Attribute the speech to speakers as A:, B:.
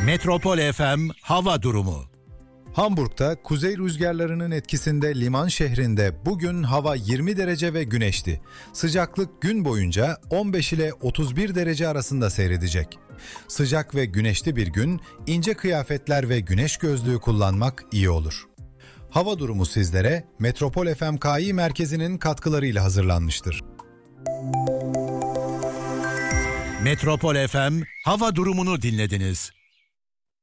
A: Metropol FM hava durumu.
B: Hamburg'da kuzey rüzgarlarının etkisinde liman şehrinde bugün hava 20 derece ve güneşli. Sıcaklık gün boyunca 15 ile 31 derece arasında seyredecek. Sıcak ve güneşli bir gün, ince kıyafetler ve güneş gözlüğü kullanmak iyi olur. Hava durumu sizlere Metropol FM KI merkezinin katkılarıyla hazırlanmıştır.
A: Metropol FM hava durumunu dinlediniz.